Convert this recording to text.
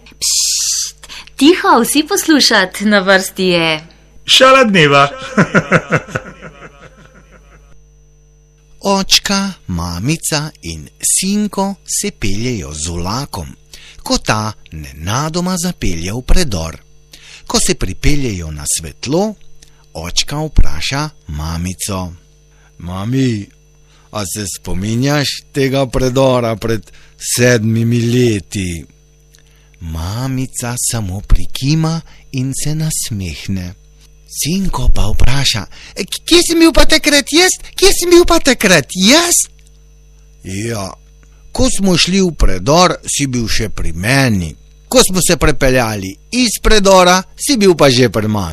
Pšt, tiho, vsi poslušat, na vrsti je Šala dneva. Očka, mamica in sinko se peljejo z vlakom, ko ta nenadoma zapelje v predor. Ko se pripeljejo na svetlo, očka vpraša mamico: Mami, a se spominjaš tega predora pred 7 leti? Mamica samo prikima in se nasmehne. Sinko pa vpraša: Kje si bil pa takrat jaz? Kje si bil pa takrat jaz? Ja, ko smo šli v predor, si bil še pri meni. Ko smo se prepeljali iz predora, si bil pa že pri mami.